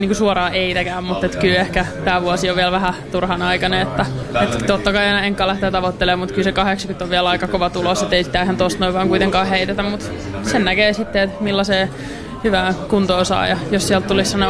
Niin suoraan eitäkään, mutta kyllä ehkä tämä vuosi on vielä vähän turhan aikainen, että totta kai Enkka lähtee tavoittelemaan, mutta kyllä se 80 on vielä aika kova tulos, että ei sitä ihan tosta noin vaan kuitenkaan heitetä, mutta sen näkee sitten, että millaiseen hyvään kuntoon saa ja jos sieltä tulisi